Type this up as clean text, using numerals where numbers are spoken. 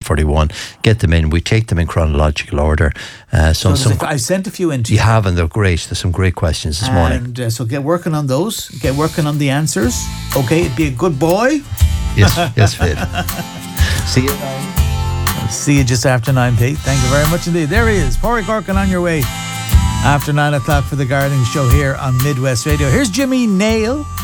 1341. Get them in. We take them in chronological order. I sent a few in to you. You have, and they're great. There's some great questions this morning. And so get working on those. Get working on the answers. Okay, be a good boy. Yes, Fid. See you. See you just after 9, Pete. Thank you very much indeed. There he is, Pádraig Corkin, on your way after 9 o'clock for the Gardening Show here on Midwest Radio. Here's Jimmy Nail.